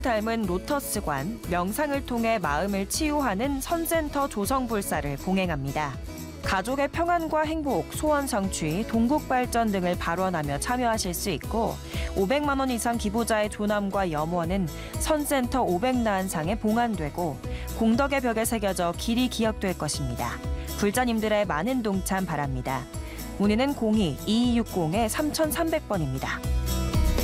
닮은 로터스관, 명상을 통해 마음을 치유하는 선센터 조성불사를 봉행합니다. 가족의 평안과 행복, 소원 성취, 동국 발전 등을 발언하며 참여하실 수 있고 500만 원 이상 기부자의 조남과 염원은 선센터 500나한상에 봉안되고 공덕의 벽에 새겨져 길이 기억될 것입니다. 불자님들의 많은 동참 바랍니다. 문의는 02-2260-3300번입니다.